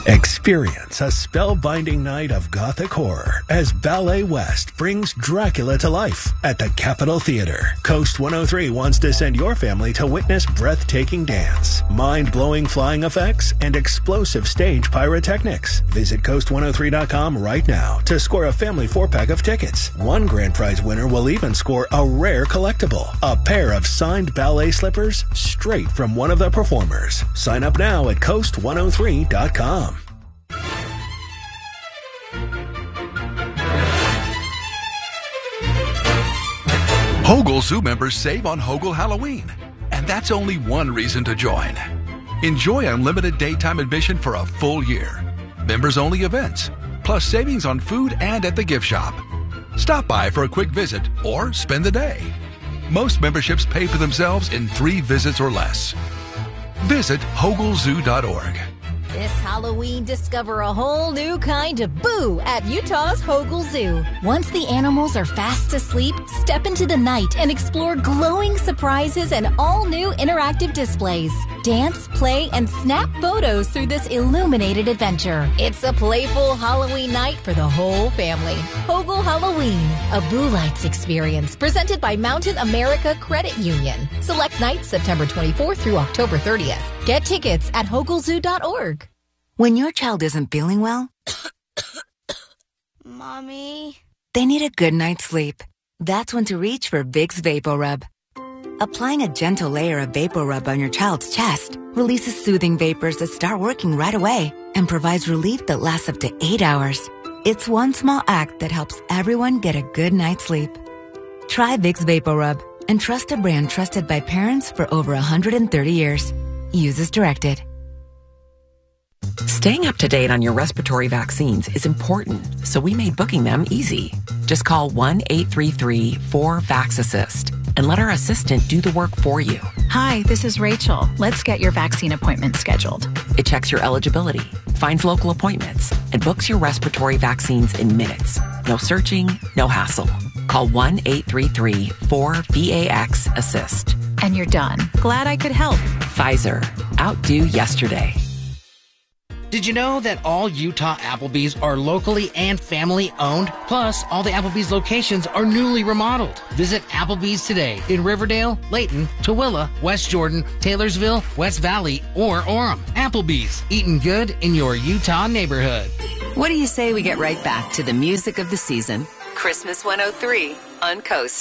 Experience a spellbinding night of gothic horror as Ballet West brings Dracula to life at the Capitol Theater. Coast 103 wants to send your family to witness breathtaking dance, mind-blowing flying effects, and explosive stage pyrotechnics. Visit coast103.com right now to score a family 4-pack of tickets. One grand prize winner will even score a rare collectible, a pair of signed ballet slippers straight from one of the performers. Sign up now at coast103.com. Hogle Zoo members save on Hogle Halloween, and that's only one reason to join. Enjoy unlimited daytime admission for a full year, members-only events, plus savings on food and at the gift shop. Stop by for a quick visit or spend the day. Most memberships pay for themselves in 3 visits or less. Visit hoglezoo.org. This Halloween, discover a whole new kind of boo at Utah's Hogle Zoo. Once the animals are fast asleep, step into the night and explore glowing surprises and all-new interactive displays. Dance, play, and snap photos through this illuminated adventure. It's a playful Halloween night for the whole family. Hogle Halloween, a Boo Lights experience presented by Mountain America Credit Union. Select nights September 24th through October 30th. Get tickets at hoglezoo.org. When your child isn't feeling well, Mommy, they need a good night's sleep. That's when to reach for Vicks VapoRub. Applying a gentle layer of VapoRub on your child's chest releases soothing vapors that start working right away and provides relief that lasts up to 8 hours. It's one small act that helps everyone get a good night's sleep. Try Vicks VapoRub and trust a brand trusted by parents for over 130 years. Use as directed. Staying up to date on your respiratory vaccines is important, so we made booking them easy. Just call 1-833-4-VAX-ASSIST and let our assistant do the work for you. Hi, this is Rachel. Let's get your vaccine appointment scheduled. It checks your eligibility, finds local appointments, and books your respiratory vaccines in minutes. No searching, no hassle. Call 1-833-4-VAX-ASSIST. And you're done. Glad I could help. Pfizer. Outdo yesterday. Did you know that all Utah Applebee's are locally and family owned? Plus, all the Applebee's locations are newly remodeled. Visit Applebee's today in Riverdale, Layton, Tooele, West Jordan, Taylorsville, West Valley, or Orem. Applebee's, eating good in your Utah neighborhood. What do you say we get right back to the music of the season? Christmas 103 on Coast.